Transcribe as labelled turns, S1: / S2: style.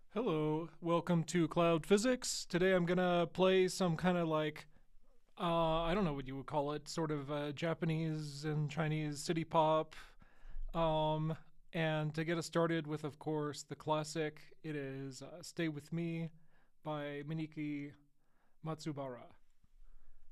S1: Hello, welcome to Cloud Physics. Today I'm gonna play some kind of I don't know what you would call it, sort of Japanese and Chinese city pop. Um, and to get us started with, of course, the classic, it is Stay With Me by Miniki Matsubara.